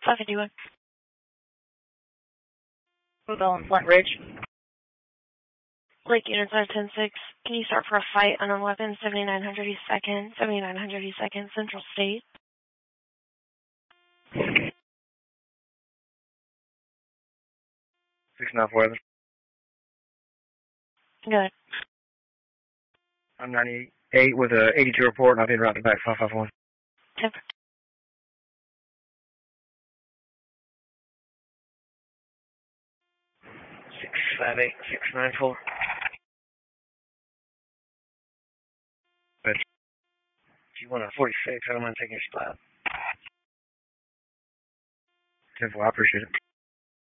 551. Bell and Flint Ridge. Lake Units are 10-6. Can you start for a fight on a weapon 7900 East 2nd, 7900 East 2nd, Central State? 694. Good. I'm 98 with a 82 report, and I've been routed back 551. 10. 658, 694. G1 46, I don't mind taking your spot. 10-4, I appreciate it.